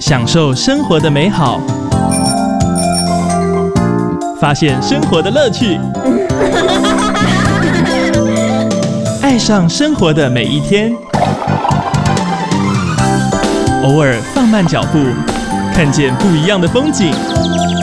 享受生活的美好，发现生活的乐趣，爱上生活的每一天。偶尔放慢脚步，看见不一样的风景。